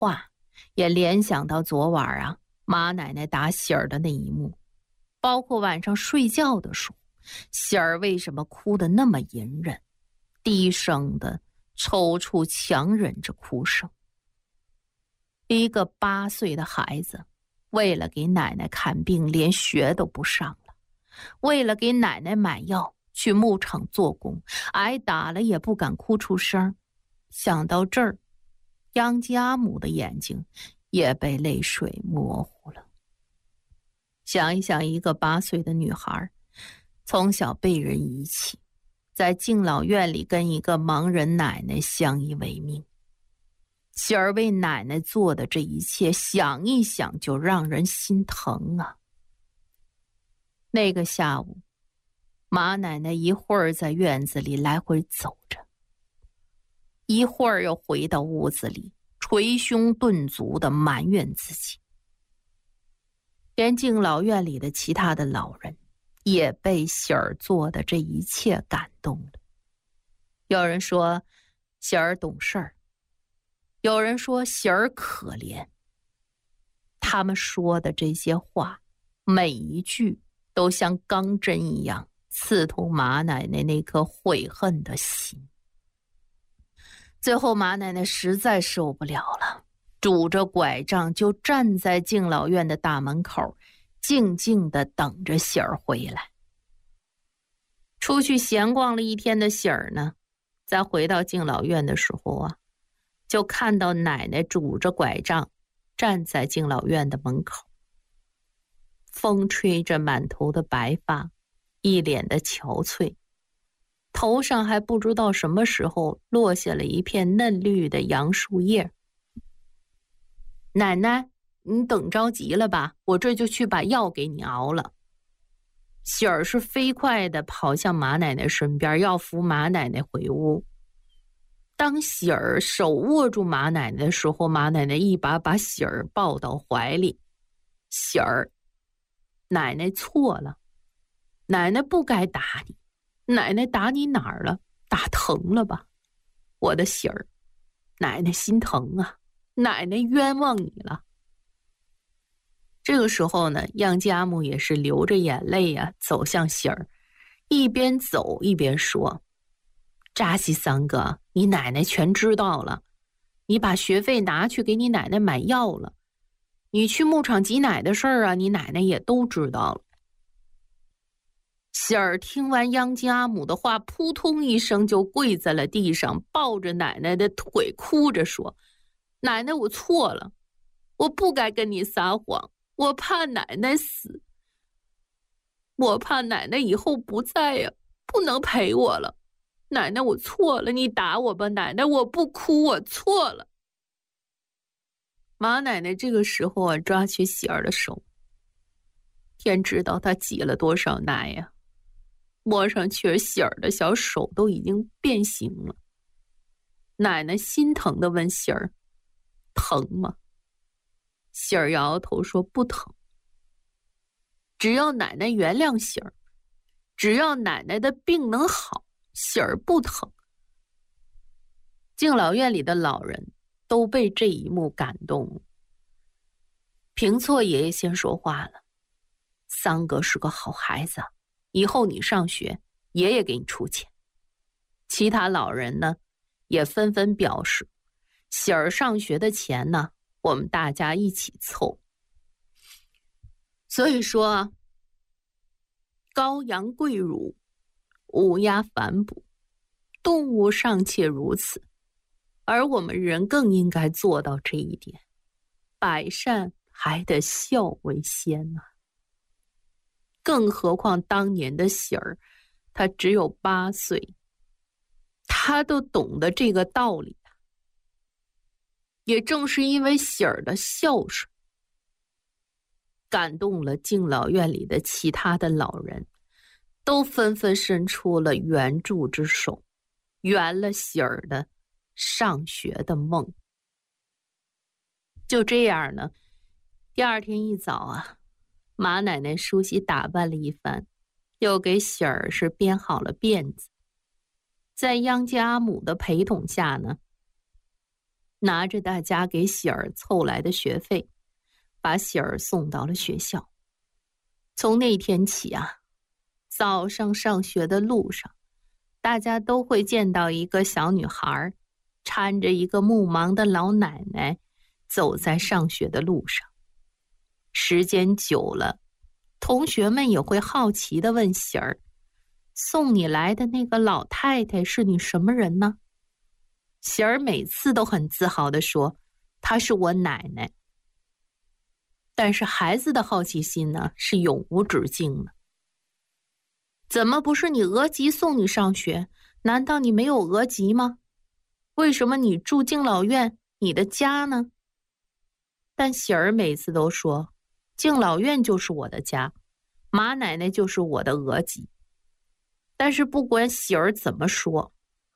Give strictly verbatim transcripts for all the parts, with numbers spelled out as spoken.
话，也联想到昨晚啊马奶奶打喜儿的那一幕，包括晚上睡觉的时候，喜儿为什么哭得那么隐忍，低声的抽搐，强忍着哭声。一个八岁的孩子，为了给奶奶看病，连学都不上了；为了给奶奶买药，去牧场做工，挨打了也不敢哭出声。想到这儿，央家母的眼睛也被泪水模糊了。想一想，一个八岁的女孩，从小被人遗弃，在敬老院里跟一个盲人奶奶相依为命。喜儿为奶奶做的这一切，想一想就让人心疼啊。那个下午，马奶奶一会儿在院子里来回走着，一会儿又回到屋子里，捶胸顿足地埋怨自己。连敬老院里的其他的老人也被喜儿做的这一切感动了。有人说喜儿懂事儿，有人说喜儿可怜。他们说的这些话，每一句都像钢针一样刺痛马奶奶那颗悔恨的心。最后马奶奶实在受不了了，拄着拐杖就站在敬老院的大门口，静静地等着喜儿回来。出去闲逛了一天的喜儿呢，在回到敬老院的时候啊，就看到奶奶拄着拐杖站在敬老院的门口，风吹着满头的白发，一脸的憔悴，头上还不知道什么时候落下了一片嫩绿的杨树叶。奶奶，你等着急了吧？我这就去把药给你熬了。喜儿是飞快地跑向马奶奶身边，要扶马奶奶回屋。当喜儿手握住马奶奶的时候，马奶奶一把把喜儿抱到怀里。喜儿，奶奶错了，奶奶不该打你，奶奶打你哪儿了？打疼了吧？我的喜儿，奶奶心疼啊，奶奶冤枉你了。这个时候呢，央家母也是流着眼泪啊，走向喜儿，一边走一边说：扎西三哥，你奶奶全知道了，你把学费拿去给你奶奶买药了，你去牧场挤奶的事儿啊，你奶奶也都知道了。喜儿听完央家母的话，扑通一声就跪在了地上，抱着奶奶的腿哭着说：奶奶，我错了，我不该跟你撒谎，我怕奶奶死，我怕奶奶以后不在呀，不能陪我了。奶奶，我错了，你打我吧，奶奶，我不哭，我错了。马奶奶这个时候啊，抓起喜儿的手，天知道她挤了多少奶呀，摸上去喜儿的小手都已经变形了。奶奶心疼地问喜儿：疼吗？喜儿摇摇头说：不疼。只要奶奶原谅喜儿，只要奶奶的病能好，喜儿不疼。敬老院里的老人都被这一幕感动了。平错爷爷先说话了：三哥是个好孩子，以后你上学，爷爷给你出钱。其他老人呢，也纷纷表示：喜儿上学的钱呢，我们大家一起凑。所以说，羔羊跪乳，乌鸦反哺，动物尚且如此，而我们人更应该做到这一点。百善还得孝为先啊！更何况当年的喜儿，他只有八岁，他都懂得这个道理。也正是因为喜儿的孝顺，感动了敬老院里的其他的老人，都纷纷伸出了援助之手，圆了喜儿的上学的梦。就这样呢，第二天一早啊，马奶奶梳洗打扮了一番，又给喜儿是编好了辫子。在央家母的陪同下呢， 拿着大家给喜儿凑来的学费，把喜儿送到了学校。从那天起啊，早上上学的路上，大家都会见到一个小女孩搀着一个目盲的老奶奶走在上学的路上。时间久了，同学们也会好奇地问喜儿，送你来的那个老太太是你什么人呢？喜儿每次都很自豪地说，她是我奶奶。但是孩子的好奇心呢，是永无止境的。怎么不是你额吉送你上学？难道你没有额吉吗？为什么你住敬老院，你的家呢？但喜儿每次都说，敬老院就是我的家，马奶奶就是我的额吉。但是不管喜儿怎么说，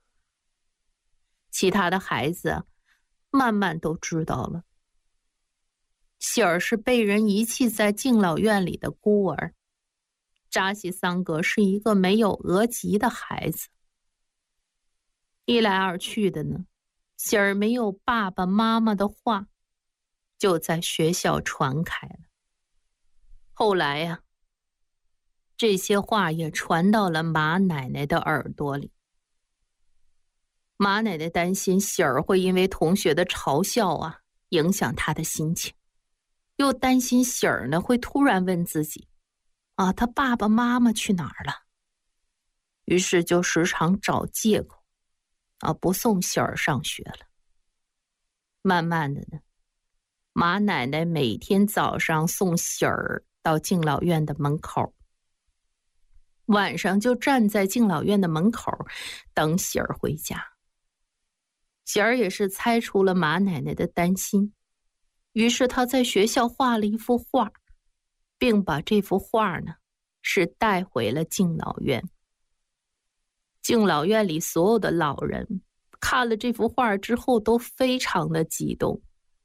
其他的孩子慢慢都知道了，喜儿是被人遗弃在敬老院里的孤儿，扎西桑格是一个没有额吉的孩子。一来二去的呢，喜儿没有爸爸妈妈的话就在学校传开了。后来呀、啊，这些话也传到了马奶奶的耳朵里。马奶奶担心喜儿会因为同学的嘲笑啊，影响她的心情，又担心喜儿呢会突然问自己，啊，她爸爸妈妈去哪儿了？于是就时常找借口，啊，不送喜儿上学了。慢慢的呢，马奶奶每天早上送喜儿到敬老院的门口，晚上就站在敬老院的门口等喜儿回家。喜儿也是猜出了马奶奶的担心，于是她在学校画了一幅画，并把这幅画呢是带回了敬老院。敬老院里所有的老人看了这幅画之后都非常的激动。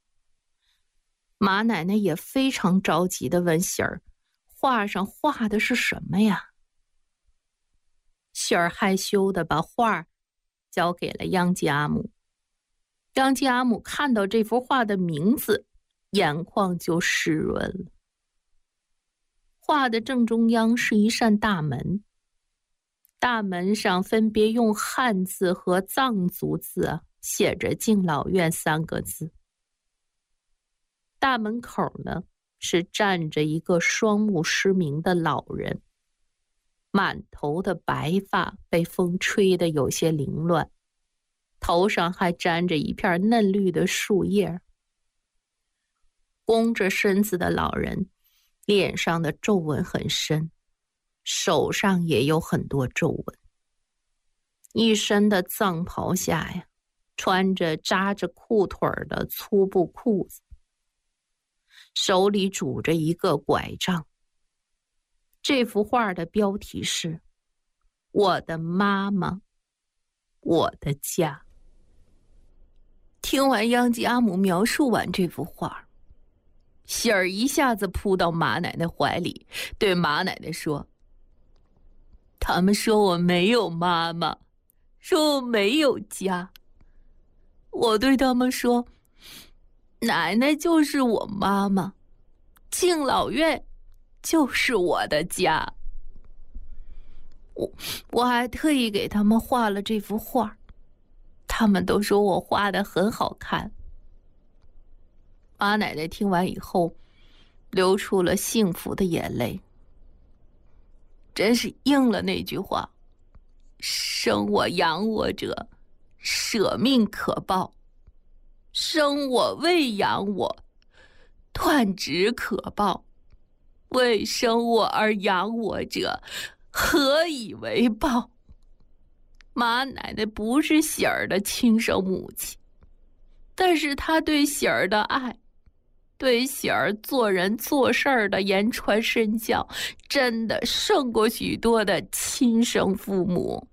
马奶奶也非常着急地问喜儿，画上画的是什么呀？喜儿害羞地把画交给了央吉阿姆。央吉阿姆看到这幅画的名字，眼眶就湿润了。画的正中央是一扇大门，大门上分别用汉字和藏族字写着敬老院三个字。大门口呢，是站着一个双目失明的老人，满头的白发被风吹得有些凌乱，头上还沾着一片嫩绿的树叶。弓着身子的老人脸上的皱纹很深，手上也有很多皱纹。一身的藏袍下呀，穿着扎着裤腿的粗布裤子，手里拄着一个拐杖。这幅画的标题是《我的妈妈，我的家》。听完央吉阿姆描述完这幅画，喜儿一下子扑到马奶奶怀里，对马奶奶说，他们说我没有妈妈，说我没有家。我对他们说，奶奶就是我妈妈，敬老院就是我的家。我我还特意给他们画了这幅画，他们都说我画得很好看。马奶奶听完以后，流出了幸福的眼泪。真是应了那句话，生我养我者，舍命可报；生我喂养我，断指可报。为生我而养我者，何以为报？马奶奶不是喜儿的亲生母亲，但是她对喜儿的爱，对喜儿做人做事儿的言传身教，真的胜过许多的亲生父母。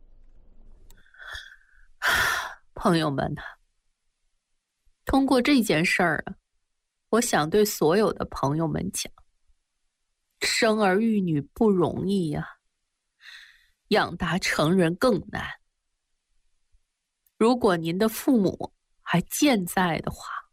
朋友们，通过这件事儿啊，我想对所有的朋友们讲，生儿育女不容易呀、啊，养大成人更难。如果您的父母还健在的话，